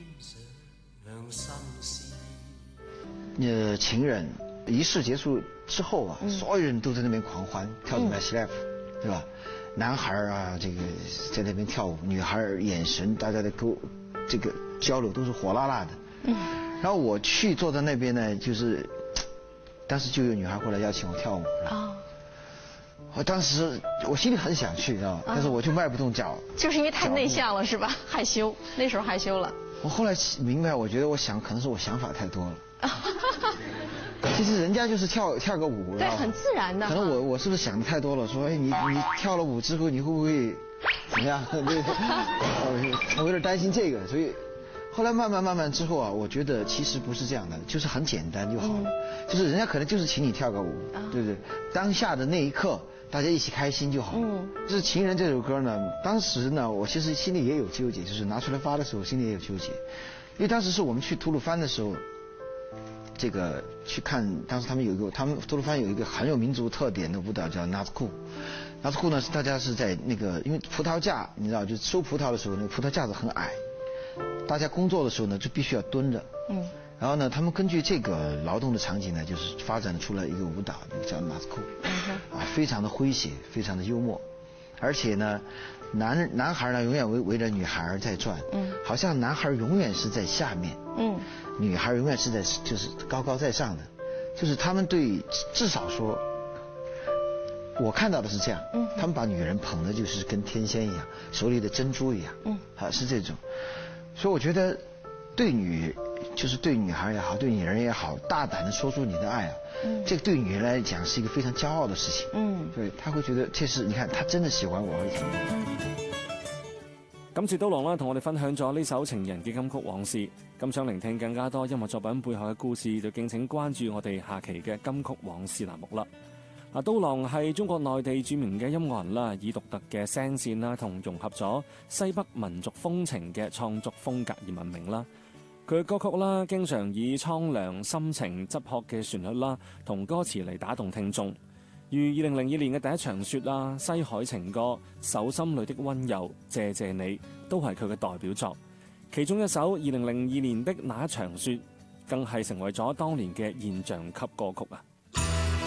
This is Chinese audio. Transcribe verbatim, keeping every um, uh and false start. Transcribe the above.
呃，情人仪式结束之后啊，嗯、所有人都在那边狂欢，跳 Westlife，对吧？男孩啊，这个在那边跳舞，女孩眼神，大家的沟，这个交流都是火辣辣的。嗯。然后我去坐在那边呢，就是，当时就有女孩过来邀请我跳舞。啊。哦、我当时我心里很想去，知道吗？但是我就迈不动脚。 就是因为太内向了，是吧？害羞，那时候害羞了。 我后来明白，我觉得我想，可能是我想法太多了。其实人家就是跳跳个舞， 对，很自然的。 可能我我是不是想的太多了？说，哎，你你跳了舞之后，你会不会怎么样？对，我有点担心这个，所以后来慢慢慢慢之后啊，我觉得其实不是这样的，就是很简单就好了。嗯、就是人家可能就是请你跳个舞，啊、对不对？当下的那一刻，大家一起开心就好了。嗯。就是《情人》这首歌呢，当时呢，我其实心里也有纠结，就是拿出来发的时候，心里也有纠结，因为当时是我们去吐鲁番的时候。这个去看，当时他们有一个，他们吐鲁番有一个很有民族特点的舞蹈叫纳兹库。纳兹库呢是大家是在那个，因为葡萄架你知道，就收葡萄的时候，那个葡萄架子很矮，大家工作的时候呢就必须要蹲着。嗯。然后呢，他们根据这个劳动的场景呢，就是发展出了一个舞蹈，叫纳兹库。嗯。啊，非常的诙谐，非常的幽默，而且呢，男男孩呢永远围围着女孩在转。嗯。好像男孩永远是在下面。嗯。女孩永远是在就是高高在上的，就是他们对至少说，我看到的是这样，嗯，他们把女人捧的就是跟天仙一样，手里的珍珠一样，嗯，啊是这种，所以我觉得对女就是对女孩也好，对女人也好，大胆的说出你的爱啊，嗯，这个对女人来講是一個非常驕傲的事情，嗯，對，她會覺得這是你看她真的喜歡我而且。 今次刀郎啦，同我哋分享咗呢首情人嘅金曲往事。咁想聆聽更加多音樂作品背後嘅故事，就敬請關注我哋下期嘅金曲往事欄目啦。嗱，刀郎係中國內地著名嘅音樂人啦，以獨特嘅聲線啦，同融合咗西北民族風情嘅創作風格而聞名啦。佢嘅歌曲啦，經常以蒼涼、深情、質樸嘅旋律啦，同歌詞嚟打動聽眾。如二零零二年嘅第一場雪啦、西海情歌、手心裏的溫柔、謝謝你，都係佢嘅代表作。其中一首二零零二年的那一場雪，更係成為咗當年嘅現象級歌曲啊！